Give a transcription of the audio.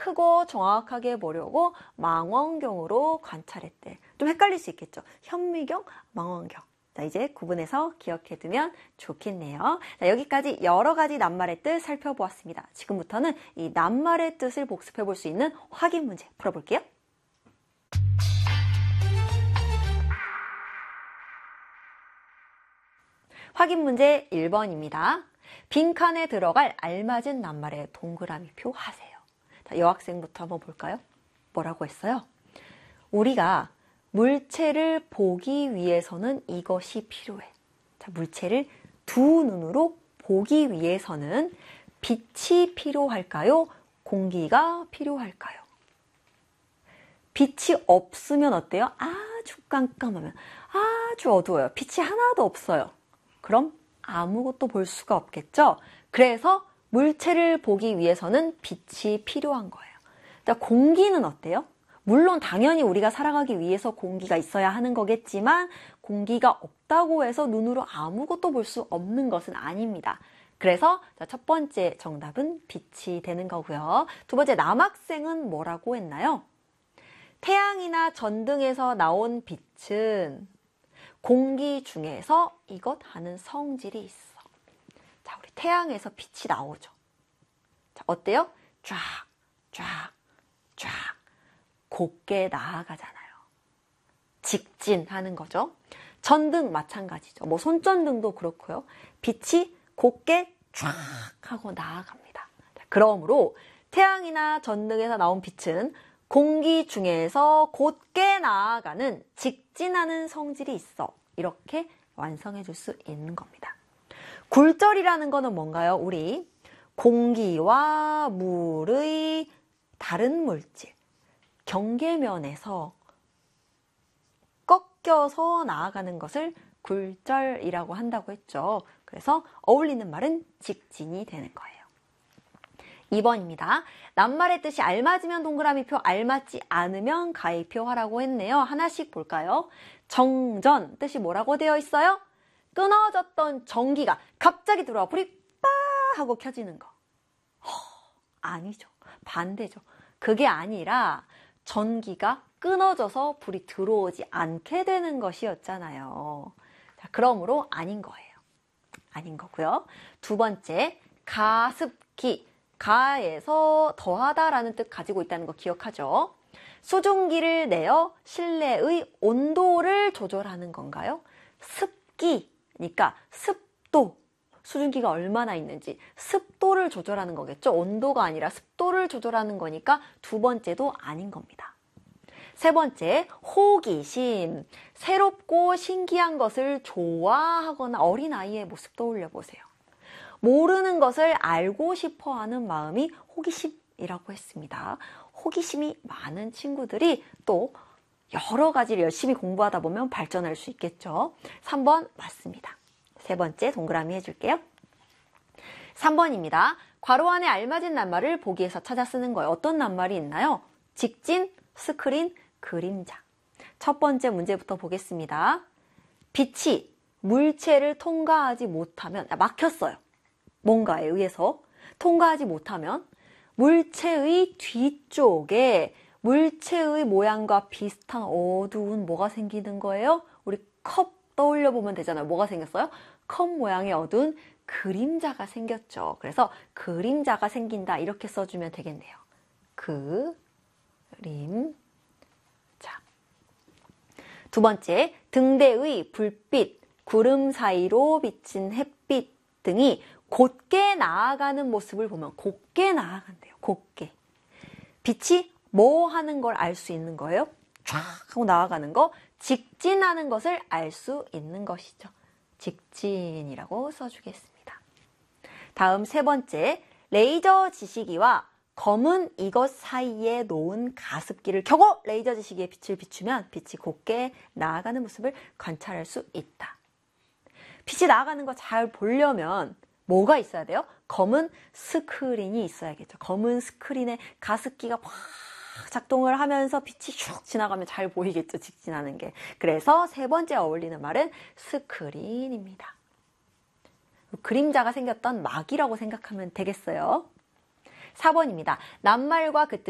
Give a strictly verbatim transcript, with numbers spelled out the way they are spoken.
크고 정확하게 보려고 망원경으로 관찰했대. 좀 헷갈릴 수 있겠죠. 현미경, 망원경. 자, 이제 구분해서 기억해두면 좋겠네요. 자, 여기까지 여러 가지 낱말의 뜻 살펴보았습니다. 지금부터는 이 낱말의 뜻을 복습해 볼 수 있는 확인 문제 풀어볼게요. 확인 문제 일 번입니다. 빈칸에 들어갈 알맞은 낱말에 동그라미표 하세요. 자, 여학생부터 한번 볼까요? 뭐라고 했어요? 우리가 물체를 보기 위해서는 이것이 필요해. 자, 물체를 두 눈으로 보기 위해서는 빛이 필요할까요? 공기가 필요할까요? 빛이 없으면 어때요? 아주 깜깜하면 아주 어두워요. 빛이 하나도 없어요. 그럼 아무것도 볼 수가 없겠죠? 그래서 물체를 보기 위해서는 빛이 필요한 거예요. 자, 공기는 어때요? 물론 당연히 우리가 살아가기 위해서 공기가 있어야 하는 거겠지만 공기가 없다고 해서 눈으로 아무것도 볼 수 없는 것은 아닙니다. 그래서 첫 번째 정답은 빛이 되는 거고요. 두 번째 남학생은 뭐라고 했나요? 태양이나 전등에서 나온 빛은 공기 중에서 이것 하는 성질이 있어. 자, 우리 태양에서 빛이 나오죠. 자, 어때요? 쫙, 쫙, 쫙. 곱게 나아가잖아요. 직진하는 거죠. 전등 마찬가지죠. 뭐 손전등도 그렇고요. 빛이 곱게 쫙 하고 나아갑니다. 자, 그러므로 태양이나 전등에서 나온 빛은 공기 중에서 곧게 나아가는 직진하는 성질이 있어. 이렇게 완성해 줄 수 있는 겁니다. 굴절이라는 거는 뭔가요? 우리 공기와 물의 다른 물질, 경계면에서 꺾여서 나아가는 것을 굴절이라고 한다고 했죠. 그래서 어울리는 말은 직진이 되는 거예요. 이 번입니다. 낱말의 뜻이 알맞으면 동그라미표, 알맞지 않으면 가위표 하라고 했네요. 하나씩 볼까요? 정전, 뜻이 뭐라고 되어 있어요? 끊어졌던 전기가 갑자기 들어와 불이 빠 하고 켜지는 거. 허, 아니죠. 반대죠. 그게 아니라 전기가 끊어져서 불이 들어오지 않게 되는 것이었잖아요. 자, 그러므로 아닌 거예요. 아닌 거고요. 두 번째, 가습기. 가에서 더하다라는 뜻 가지고 있다는 거 기억하죠? 수증기를 내어 실내의 온도를 조절하는 건가요? 습기니까 습도. 수증기가 얼마나 있는지 습도를 조절하는 거겠죠? 온도가 아니라 습도를 조절하는 거니까 두 번째도 아닌 겁니다. 세 번째, 호기심. 새롭고 신기한 것을 좋아하거나 어린아이의 모습 떠올려 보세요. 모르는 것을 알고 싶어 하는 마음이 호기심이라고 했습니다. 호기심이 많은 친구들이 또 여러 가지를 열심히 공부하다 보면 발전할 수 있겠죠. 삼 번 맞습니다. 세 번째 동그라미 해줄게요. 삼 번입니다. 괄호 안에 알맞은 낱말을 보기에서 찾아 쓰는 거예요. 어떤 낱말이 있나요? 직진, 스크린, 그림자. 첫 번째 문제부터 보겠습니다. 빛이 물체를 통과하지 못하면, 아, 막혔어요. 뭔가에 의해서 통과하지 못하면 물체의 뒤쪽에 물체의 모양과 비슷한 어두운 뭐가 생기는 거예요? 우리 컵 떠올려 보면 되잖아요. 뭐가 생겼어요? 컵 모양의 어두운 그림자가 생겼죠. 그래서 그림자가 생긴다 이렇게 써주면 되겠네요. 그림자. 두 번째, 등대의 불빛, 구름 사이로 비친 햇빛 등이 곧게 나아가는 모습을 보면 곧게 나아간대요. 곧게. 빛이 뭐 하는 걸 알 수 있는 거예요? 쫙 하고 나아가는 거. 직진하는 것을 알 수 있는 것이죠. 직진이라고 써주겠습니다. 다음 세 번째, 레이저 지시기와 검은 이것 사이에 놓은 가습기를 켜고 레이저 지시기에 빛을 비추면 빛이 곧게 나아가는 모습을 관찰할 수 있다. 빛이 나아가는 거 잘 보려면 뭐가 있어야 돼요? 검은 스크린이 있어야겠죠. 검은 스크린에 가습기가 확 작동을 하면서 빛이 슉 지나가면 잘 보이겠죠. 직진하는 게. 그래서 세 번째 어울리는 말은 스크린입니다. 그림자가 생겼던 막이라고 생각하면 되겠어요. 사 번입니다. 낱말과 그 뜻